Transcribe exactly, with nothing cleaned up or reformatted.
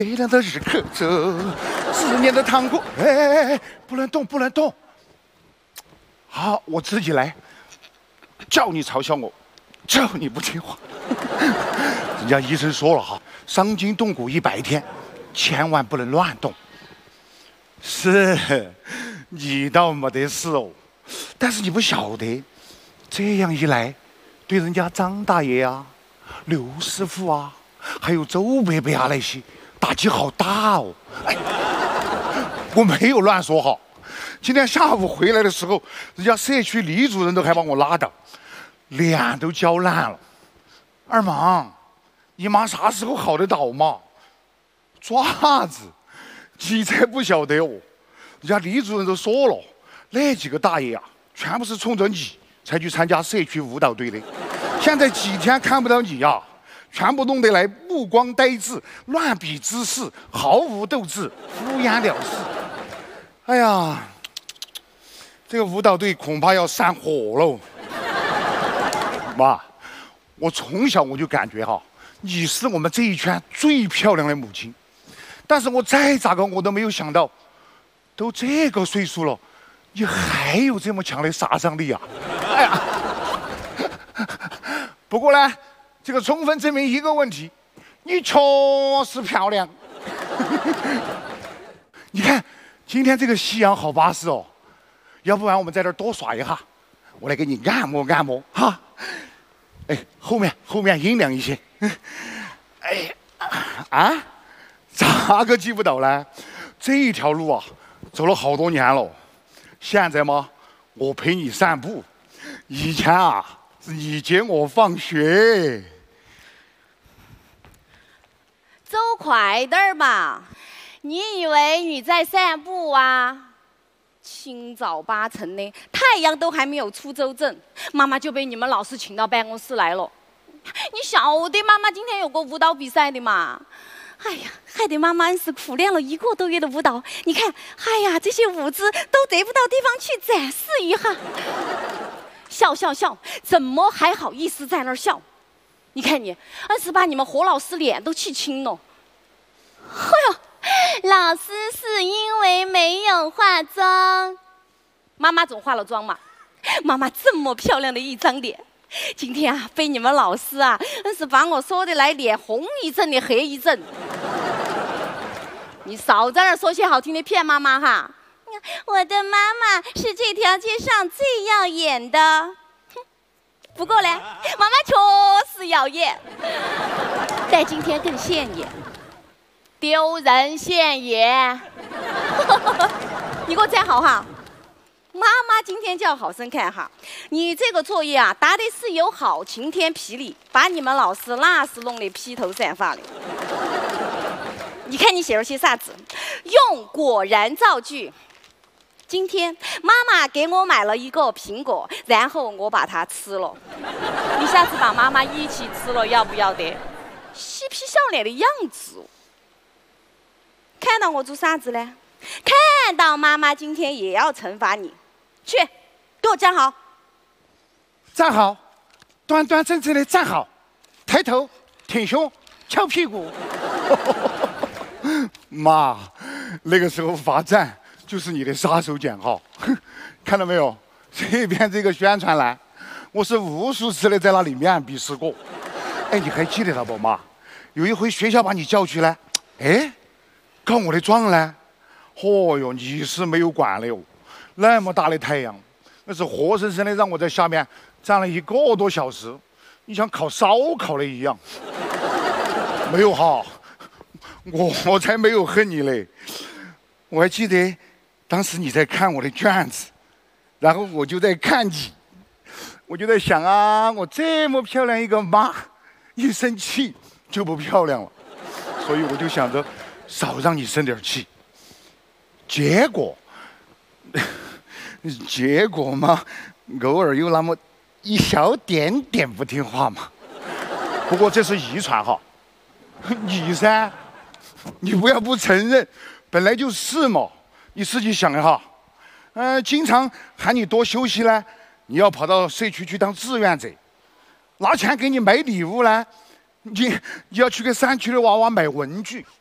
微凉的日刻着思念的糖果，哎哎哎，不能动，不能动。好，我自己来。叫你嘲笑我，叫你不听话。人家医生说了哈，伤筋动骨一百天，千万不能乱动。是，你倒没得事哦，但是你不晓得，这样一来，对人家张大爷啊、刘师傅啊，还有周伯伯啊那些打击好大哦。哎，我没有乱说哈。今天下午回来的时候，人家社区李主任都还把我拉倒，脸都焦烂了。二忙，你妈啥时候好得到嘛？爪子，你才不晓得哦。人家李主任都说了，那几个大爷啊，全部是冲着你才去参加社区舞蹈队的。现在几天看不到你呀、啊，全部弄得来目光呆滞、乱比姿势、毫无斗志、敷衍了事。哎呀！这个舞蹈队恐怕要散伙喽，妈，我从小我就感觉哈，你是我们这一圈最漂亮的母亲，但是我再咋个我都没有想到，都这个岁数了，你还有这么强的杀伤力啊！哎呀，不过呢，这个充分证明一个问题，你确实漂亮。你看今天这个夕阳好巴适哦。要不然我们在这儿多耍一下，我来给你按摩按摩哈。哎，后面后面阴凉一些。哎啊，咋个记不到呢？这一条路啊，走了好多年了。现在嘛，我陪你散步。以前啊，是你接我放学。 走快点儿嘛！你以为你在散步啊？清早八晨的，太阳都还没有出周正，妈妈就被你们老师请到办公室来了。你晓得妈妈今天有个舞蹈比赛的嘛？哎呀，害得妈妈是苦练了一个多月的舞蹈。你看，哎呀，这些舞姿都得不到地方去展示一下。笑笑笑，怎么还好意思在那儿笑？你看你，硬是把你们何老师脸都气青了。哎呦！老师是因为没有化妆，妈妈总化了妆嘛。妈妈这么漂亮的一张脸，今天啊被你们老师啊硬是把我说的来脸红一阵的黑一阵。你少在那儿说些好听的骗妈妈哈！我的妈妈是这条街上最耀眼的。不过呢，妈妈确实耀眼，但今天更现眼。丢人现眼，你给我站好哈！妈妈今天叫好生看哈，你这个作业啊，答的是有好晴天霹雳，把你们老师那是弄得披头散发的。你看你写了些啥子？用果然造句。今天妈妈给我买了一个苹果，然后我把它吃了。你下次把妈妈一起吃了，要不要得？嬉皮笑脸的样子。看到我做啥子呢？看到妈妈今天也要惩罚你，去，给我站好。 站好，端端正正的站好，抬头，挺胸，翘屁股。妈，那个时候罚站就是你的杀手锏哈。看到没有？这边这个宣传栏，我是无数次的在那里面笔试过。哎，你还记得了不，妈？有一回学校把你叫去呢，哎。告我的状呢？嚯哟，你是没有管了哟！那么大的太阳，那是活生生的让我在下面站了一个多小时，你像烤烧烤的一样。没有哈，我我才没有恨你嘞！我还记得当时你在看我的卷子，然后我就在看你，我就在想啊，我这么漂亮一个妈，一生气就不漂亮了，所以我就想着。少让你生点气，结果，结果嘛，偶尔有那么一小点点不听话嘛。不过这是遗传哈，你噻，你不要不承认，本来就是嘛。你自己想一下，嗯、呃，经常喊你多休息呢，你要跑到社区去当志愿者，拿钱给你买礼物呢，你你要去给山区的娃娃买文具。